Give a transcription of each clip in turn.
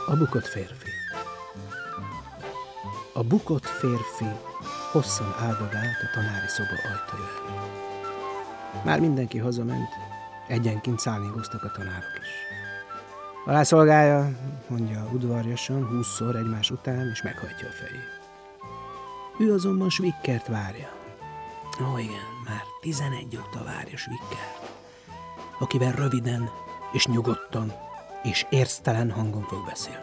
A bukott férfi. A bukott férfi hosszan áldogált a tanári szoba ajtaja előtt. Már mindenki hazament, egyenként szállingoztak a tanárok is. A rászolgája, mondja udvarjasan, 20-szor egymás után, és meghajtja a fejét. Ő azonban Svikkert várja. Ó, igen, már 11 óta várja Svikkert, akivel röviden és nyugodtan és érztelen hangon fog beszélni.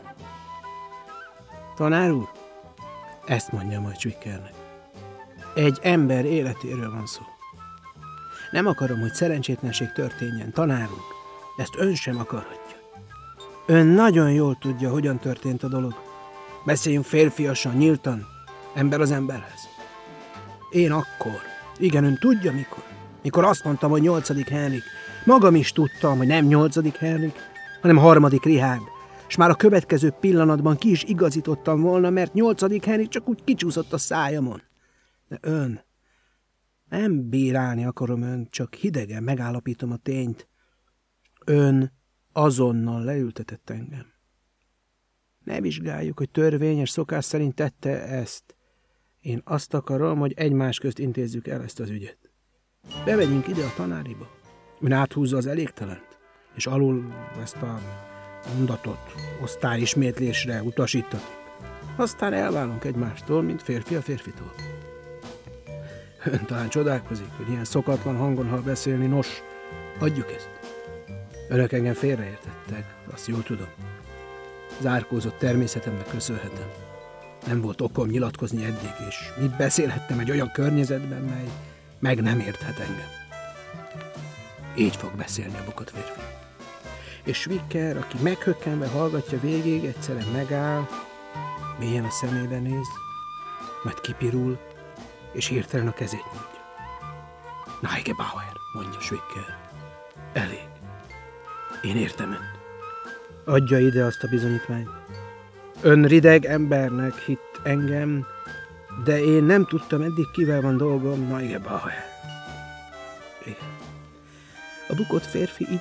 Tanár úr, ezt mondja majd Svikkernek. Egy ember életéről van szó. Nem akarom, hogy szerencsétlenség történjen, tanár úr, ezt ön sem akarhatja. Ön nagyon jól tudja, hogyan történt a dolog. Beszéljünk férfiasan, nyíltan, ember az emberhez. Én akkor, igen, ön tudja mikor azt mondtam, hogy 8. Henrik. Magam is tudtam, hogy nem 8. Henrik, hanem 3. Richárd. És már a következő pillanatban ki is igazítottam volna, mert 8. Henrik csak úgy kicsúszott a szájamon. De ön, nem bírálni akarom önt, csak hidegen megállapítom a tényt. Ön azonnal leültetett engem. Ne vizsgáljuk, hogy törvényes szokás szerint tette ezt. Én azt akarom, hogy egymás közt intézzük el ezt az ügyet. Bevegyünk ide a tanáriba. Ön áthúzza az elégtelent, és alul ezt a mondatot osztályismétlésre utasítatik. Aztán elválunk egymástól, mint férfi a férfitól. Ön talán csodálkozik, hogy ilyen szokatlan hangon hall beszélni, nos, adjuk ezt. Önök engem félreértettek, azt jól tudom. Zárkózott természetemnek köszönhetem. Nem volt okom nyilatkozni eddig, és mit beszélhettem egy olyan környezetben, mely meg nem érthet engem. Így fog beszélni a bukott férfi. És Svikker, aki meghökkenve hallgatja végig, egyszerűen megáll, mélyen a szemébe néz, majd kipirul, és hirtelen a kezét nyújtja. Neige Bauer, mondja Svikker. Elég. Én értem önt. Adja ide azt a bizonyítványt. Ön rideg embernek hitt engem, de én nem tudtam eddig, kivel van dolgom, Neige Bauer. Igen. A bukott férfi így